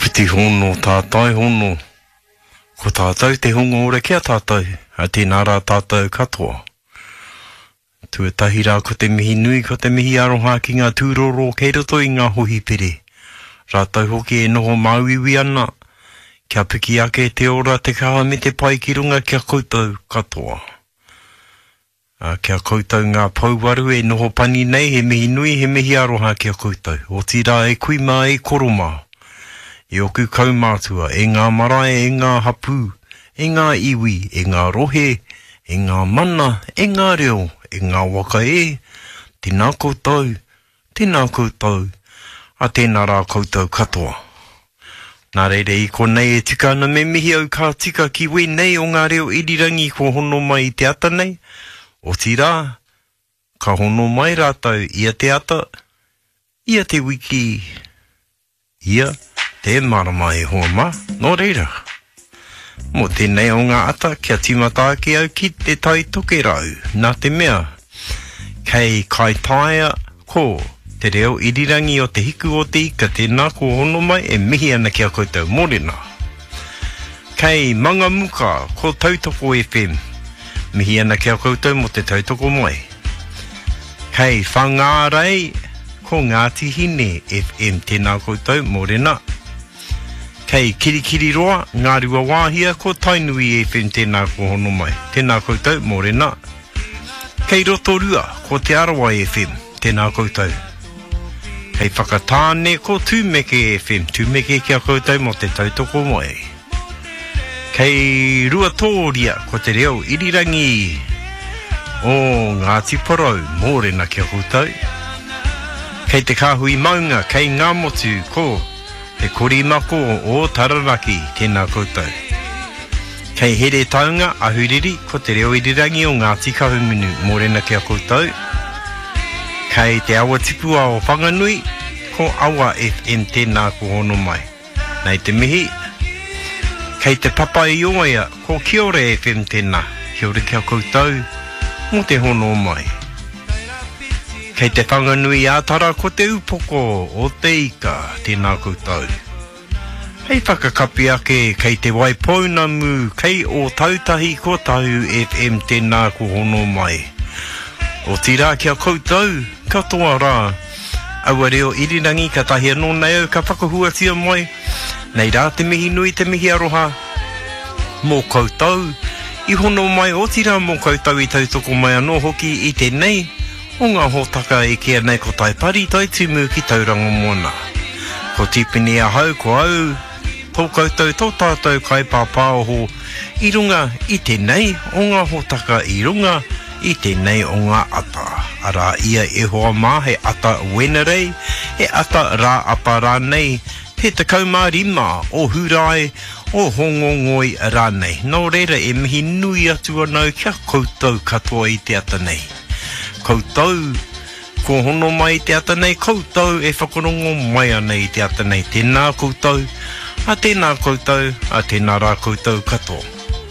Te hono tātai hono. Ko tātou te hongo ore kia tātou. A tēnā rā tātou katoa. Tuatahi rā ko te mihi nui, ko te mihi aroha ki ngā tūroro kei roto i ngā hohi pere. Rātou hoki e noho mauiwi ana. Kia piki ake te ora te kaha me te pai ki runga kia koutou katoa. Kia koutou ngā pauwaru e noho pani nei, he mihi nui, he mihi aroha kia koutou. O tira e kuima e koroma. E oku kaumātua, e ngā marae, e ngā hapu, e ngā iwi, e ngā rohe, e ngā mana, e ngā reo, e ngā waka e, tēnā koutou, a tēnā rā koutou katoa. Nā reire i konei e tika ana me mihi au ka tika ki we nei o ngā reo irirangi ko hono mai i te ata nei. O tira, ka hono mai rātou ia te ata, ia te wiki, ia te marama e hoa mā, nō reira. Mō tēnei o ngā ata, kia timata ake au ki te tai toke rau, nā te mea. Kei kai taia ko te reo irirangi o te hiku o te ika, tēnā ko hono mai e mihi ana kia koutou morena. Kei manga muka ko Tautoko FM, mihi ana kia koutou mo te tautoko mai. Kei whangārei ko Ngāti Hine FM, tēnā koutou morena. Kei Kirikiri Roa, Ngāriwa Wāhia, ko Tainui FM, tēnā ko hono mai. Tēnā koutou, morena. Kei Rotorua, ko Te Arawa FM, tēnā koutou. Kei Whakatāne, ko Tūmeke FM, Tūmeke kia koutou mo te tautoko mai. Kei Ruatoria, ko te reo irirangi o Ngāti Porou, morena kia koutou. Kei te kāhui maunga, kei ngā motu, ko te korimako o Tararaki, tēnā koutou. Kei here taunga, ahuriri, ko te reo irirangi o Ngāti Kahumunu, morena kia koutou. Kei te awa tipua o Whanganui, ko Awa FM, tēnā ko hono mai. Nei te mihi. Kei te Papa i Oaia, ko Kiore FM, tēnā. Kiore kia koutou, mo te hono mai. Kei te Whanganui ātara ko te upoko o te ika, tēnā koutou. Hei whakakapi ake kei te Waipounamu, kei o Tautahi ko Tahu FM, tēnā ko hono mai. O tira kia koutou, katoa rā. Aua reo irirangi ka tahi anō nei au ka whakahuatia mai. Nei rā te mihi nui, te mihi aroha. Mō koutou, i hono mai o tira mō koutou i tautoko mai anō hoki i te nei. O ngā hōtaka e kia nei ko taipari tai tumu ki tauranga moana. Ko tipini a hau ko au, tō koutou tō tātou kai pāpāoho i runga i te nei o ngā hōtaka i runga i te nei o ngā ata. Ara ia e hoa mā he ata wenerei, he ata rā apa rā nei, he te kaumārima o hurai o hongongoi rā nei. Nō reira e mihi nui atu anau kia koutou katoa i te ata nei. Koutou, ko hono mai te ata nei, koutou e whakarongo mai ana i te ata nei. Tēnā koutou, a tēnā koutou, a tēnā rā koutou katoa.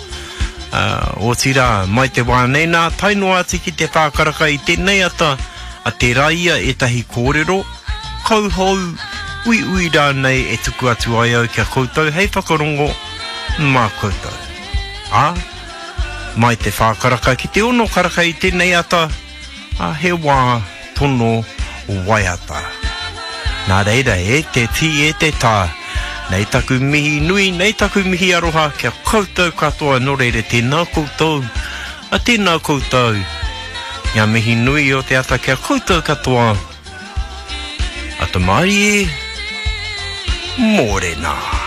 O tira, mai te wānei nā, tainoa ati ki te whākaraka i tēnei ata, a te raia e tahi kōrero, kauhou, ui rā nei e tuku atu ai au kia koutou, hei whakarongo, mā koutou. Mai te whākaraka ki te ono karaka i tēnei ata, he wā tono waiata. Nā reira e te ti e te tā, nei taku mihi nui, nei taku mihi aroha, kia koutou katoa no reire tēnā koutou, a tēnā koutou. Ngā mihi nui o te ata kia koutou katoa, a te maari e, morena.